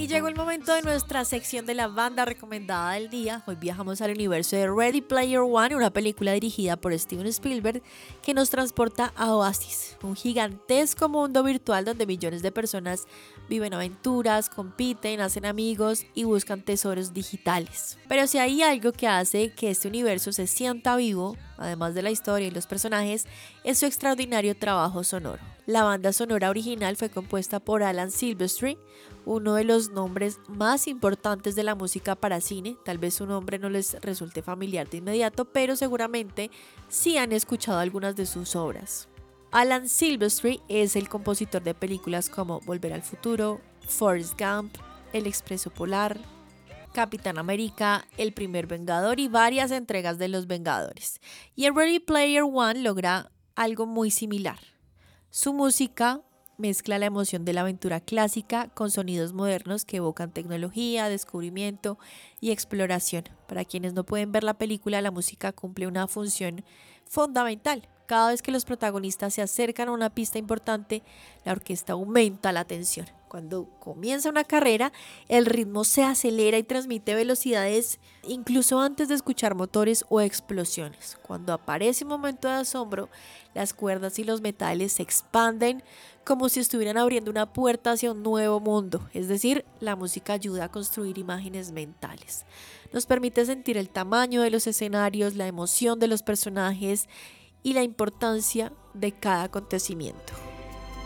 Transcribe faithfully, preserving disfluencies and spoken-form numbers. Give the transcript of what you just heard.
Y llegó el momento de nuestra sección de la banda recomendada del día. Hoy viajamos al universo de Ready Player One, una película dirigida por Steven Spielberg que nos transporta a Oasis, un gigantesco mundo virtual donde millones de personas viven aventuras, compiten, hacen amigos y buscan tesoros digitales. Pero si hay algo que hace que este universo se sienta vivo, además de la historia y los personajes, es su extraordinario trabajo sonoro. La banda sonora original fue compuesta por Alan Silvestri, uno de los nombres más importantes de la música para cine. Tal vez su nombre no les resulte familiar de inmediato, pero seguramente sí han escuchado algunas de sus obras. Alan Silvestri es el compositor de películas como Volver al Futuro, Forrest Gump, El Expreso Polar, Capitán América, El Primer Vengador y varias entregas de Los Vengadores. Y en Ready Player One logra algo muy similar. Su música mezcla la emoción de la aventura clásica con sonidos modernos que evocan tecnología, descubrimiento y exploración. Para quienes no pueden ver la película, la música cumple una función fundamental. Cada vez que los protagonistas se acercan a una pista importante, la orquesta aumenta la tensión. Cuando comienza una carrera, el ritmo se acelera y transmite velocidades incluso antes de escuchar motores o explosiones. Cuando aparece un momento de asombro, las cuerdas y los metales se expanden como si estuvieran abriendo una puerta hacia un nuevo mundo. Es decir, la música ayuda a construir imágenes mentales. Nos permite sentir el tamaño de los escenarios, la emoción de los personajes y la importancia de cada acontecimiento.